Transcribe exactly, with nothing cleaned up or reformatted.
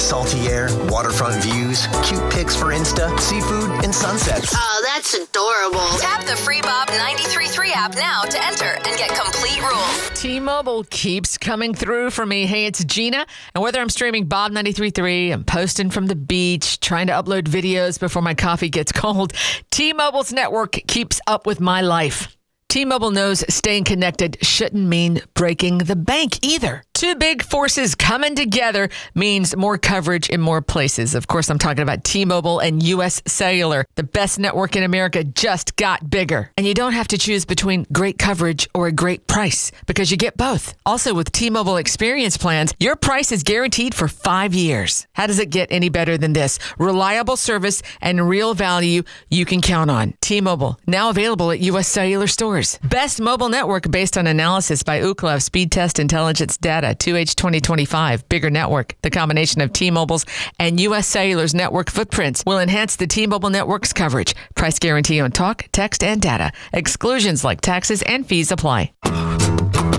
Salty air, waterfront views, cute pics for Insta, seafood, and sunsets. Oh, that's adorable. Tap the free Bob ninety-three point three app now to enter and get complete rules. T-Mobile keeps coming through for me. Hey, it's Gina. And whether I'm streaming Bob ninety-three point three, I'm posting from the beach, trying to upload videos before my coffee gets cold, T-Mobile's network keeps up with my life. T-Mobile knows staying connected shouldn't mean breaking the bank either. Two big forces coming together means more coverage in more places. Of course, I'm talking about T-Mobile and U S Cellular. The best network in America just got bigger. And you don't have to choose between great coverage or a great price because you get both. Also, with T-Mobile Experience plans, your price is guaranteed for five years. How does it get any better than this? Reliable service and real value you can count on. T-Mobile, now available at U S Cellular stores. Best mobile network based on analysis by Ookla Speed Test Intelligence data. two H twenty twenty-five, bigger network. The combination of T-Mobile's and U S Cellular's network footprints will enhance the T-Mobile network's coverage. Price guarantee on talk, text, and data. Exclusions like taxes and fees apply.